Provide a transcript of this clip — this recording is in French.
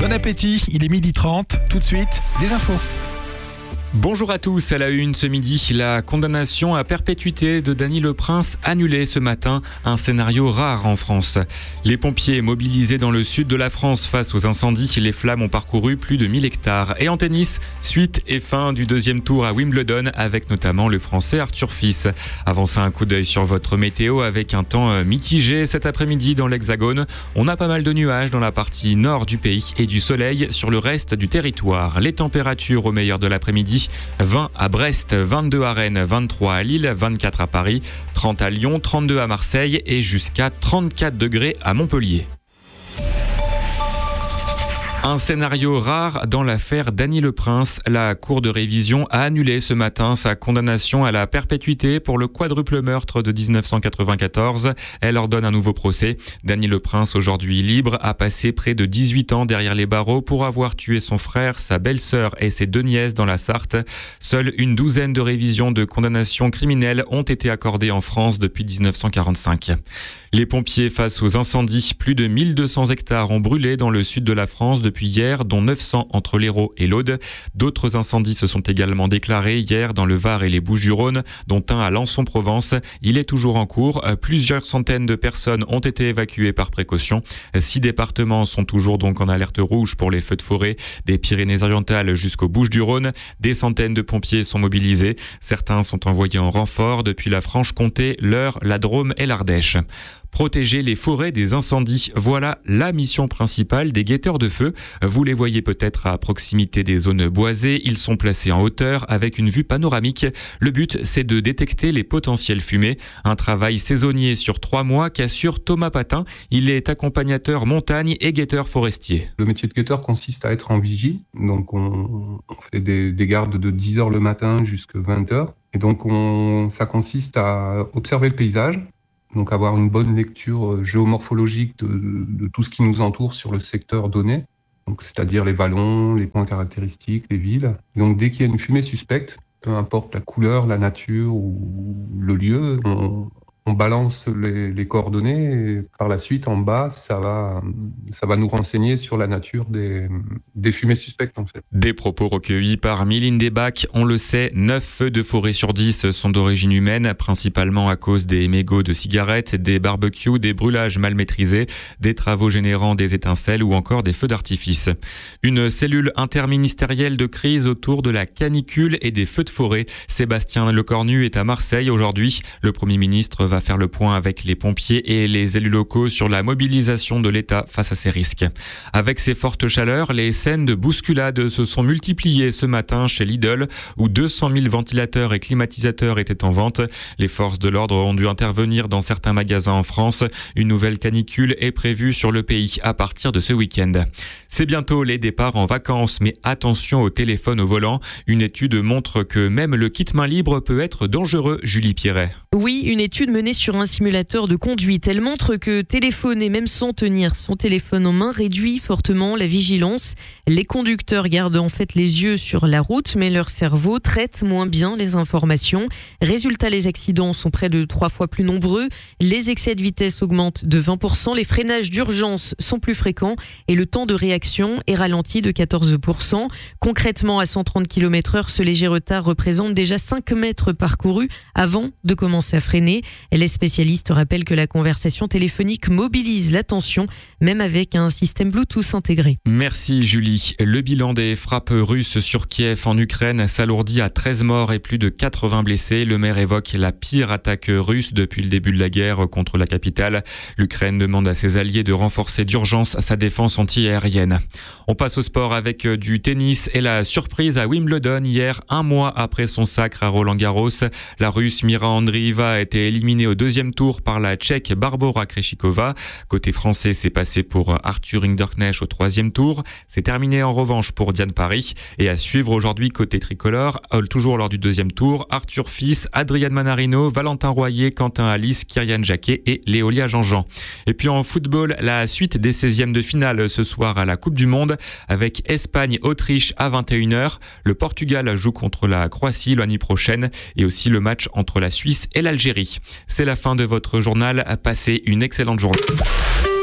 Bon appétit, il est 12h30. Tout de suite, les infos. Bonjour à tous, à la une ce midi, la condamnation à perpétuité de Dany Leprince annulée ce matin, un scénario rare en France. Les pompiers mobilisés dans le sud de la France face aux incendies, les flammes ont parcouru plus de 1000 hectares. Et en tennis, suite et fin du deuxième tour à Wimbledon avec notamment le français Arthur Fils. Avant ça, un coup d'œil sur votre météo avec un temps mitigé cet après-midi dans l'Hexagone. On a pas mal de nuages dans la partie nord du pays et du soleil sur le reste du territoire. Les températures au meilleur de l'après-midi, 20 à Brest, 22 à Rennes, 23 à Lille, 24 à Paris, 30 à Lyon, 32 à Marseille et jusqu'à 34 degrés à Montpellier. Un scénario rare dans l'affaire Dany Leprince. La Cour de révision a annulé ce matin sa condamnation à la perpétuité pour le quadruple meurtre de 1994. Elle ordonne un nouveau procès. Dany Leprince, aujourd'hui libre, a passé près de 18 ans derrière les barreaux pour avoir tué son frère, sa belle-sœur et ses deux nièces dans la Sarthe. Seule une douzaine de révisions de condamnations criminelles ont été accordées en France depuis 1945. Les pompiers face aux incendies, plus de 1200 hectares ont brûlé dans le sud de la France depuis hier, dont 900 entre l'Hérault et l'Aude. D'autres incendies se sont également déclarés hier dans le Var et les Bouches-du-Rhône, dont un à Lançon-Provence. Il est toujours en cours. Plusieurs centaines de personnes ont été évacuées par précaution. 6 départements sont toujours donc en alerte rouge pour les feux de forêt, des Pyrénées-Orientales jusqu'aux Bouches-du-Rhône. Des centaines de pompiers sont mobilisés. Certains sont envoyés en renfort depuis la Franche-Comté, l'Eure, la Drôme et l'Ardèche. Protéger les forêts des incendies, voilà la mission principale des guetteurs de feu. Vous les voyez peut-être à proximité des zones boisées. Ils sont placés en hauteur avec une vue panoramique. Le but, c'est de détecter les potentielles fumées. Un travail saisonnier sur 3 mois qu'assure Thomas Patin. Il est accompagnateur montagne et guetteur forestier. Le métier de guetteur consiste à être en vigie. Donc on fait des gardes de 10h le matin jusqu'à 20h. Et donc ça consiste à observer le paysage. Donc avoir une bonne lecture géomorphologique de tout ce qui nous entoure sur le secteur donné, donc c'est-à-dire les vallons, les points caractéristiques, les villes. Donc dès qu'il y a une fumée suspecte, peu importe la couleur, la nature ou le lieu, on balance les coordonnées et par la suite en bas ça va nous renseigner sur la nature des fumées suspectes en fait. Des propos recueillis par Mylène Desbacs. On le sait, 9 feux de forêt sur 10 sont d'origine humaine, principalement à cause des mégots de cigarettes, des barbecues, des brûlages mal maîtrisés, des travaux générant des étincelles ou encore des feux d'artifice. Une cellule interministérielle de crise autour de la canicule et des feux de forêt. Sébastien Lecornu est à Marseille aujourd'hui. Le Premier ministre va faire le point avec les pompiers et les élus locaux sur la mobilisation de l'État face à ces risques. Avec ces fortes chaleurs, les scènes de bousculade se sont multipliées ce matin chez Lidl, où 200 000 ventilateurs et climatisateurs étaient en vente. Les forces de l'ordre ont dû intervenir dans certains magasins en France. Une nouvelle canicule est prévue sur le pays à partir de ce week-end. C'est bientôt les départs en vacances, mais attention au téléphone au volant. Une étude montre que même le kit main libre peut être dangereux, Julie Pierret. Oui, une étude menée sur un simulateur de conduite. Elle montre que téléphoner, même sans tenir son téléphone en main, réduit fortement la vigilance. Les conducteurs gardent en fait les yeux sur la route, mais leur cerveau traite moins bien les informations. Résultat, les accidents sont près de 3 fois plus nombreux. Les excès de vitesse augmentent de 20%. Les freinages d'urgence sont plus fréquents et le temps de réaction est ralenti de 14%. Concrètement, à 130 km/h, ce léger retard représente déjà 5 mètres parcourus avant de commencer à freiner. Les spécialistes rappellent que la conversation téléphonique mobilise l'attention, même avec un système Bluetooth intégré. Merci Julie. Le bilan des frappes russes sur Kiev en Ukraine s'alourdit à 13 morts et plus de 80 blessés. Le maire évoque la pire attaque russe depuis le début de la guerre contre la capitale. L'Ukraine demande à ses alliés de renforcer d'urgence sa défense anti-aérienne. On passe au sport avec du tennis et la surprise à Wimbledon hier, 1 mois après son sacre à Roland-Garros. La Russe Mira Andreeva a été éliminée au 2e tour par la Tchèque Barbora Krejcikova. Côté français, c'est passé pour Arthur Hinderknecht au 3e tour. C'est terminé en revanche pour Diane Paris. Et à suivre aujourd'hui côté tricolore, toujours lors du 2e tour, Arthur Fils, Adrian Manarino, Valentin Royer, Quentin Alice, Kyrian Jacquet et Léolia Jean-Jean. Et puis en football, la suite des 16e de finale ce soir à la Coupe du Monde avec Espagne-Autriche à 21h. Le Portugal joue contre la Croatie l'année prochaine et aussi le match entre la Suisse et l'Algérie. C'est la fin de votre journal. Passez une excellente journée.